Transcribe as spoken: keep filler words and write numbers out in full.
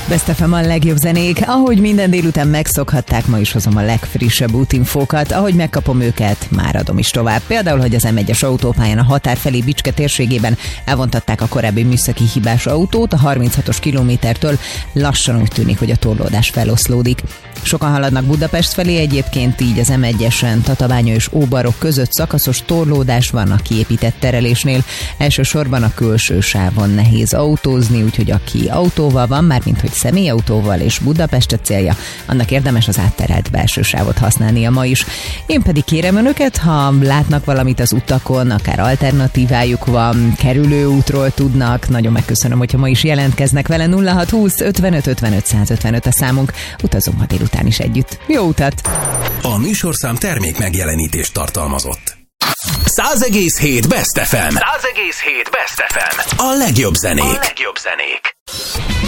Best ef em a legjobb zenék. Ahogy minden délután megszokhatták, ma is hozom a legfrissebb útinfókat. Ahogy megkapom őket, már adom is tovább. Például, hogy az em egyes autópályán a határ felé Bicske térségében elvontatták a korábbi műszaki hibás autót, a harminchatos kilométertől lassan úgy tűnik, hogy a torlódás feloszlódik. Sokan haladnak Budapest felé, egyébként így az em egyesen Tatabánya és Óbarok között szakaszos torlódás van a kiépített terelésnél. Elsősorban a külső sávon nehéz autózni, úgyhogy aki autóval van, mármint hogy személyautóval és Budapestet célja, annak érdemes az átterelt belső sávot használnia ma is. Én pedig kérem önöket, ha látnak valamit az utakon, akár alternatívájuk van, kerülőútról tudnak, nagyon megköszönöm, hogyha ma is jelentkeznek vele. Nulla hat húsz ötvenöt ötvenöt százötvenöt a számunk, utazunk ma délután is együtt. Jó utat! A műsorszám termék megjelenítést tartalmazott. száz egész hét Best ef em. száz egész hét Best ef em. A legjobb zenék. A legjobb zenék.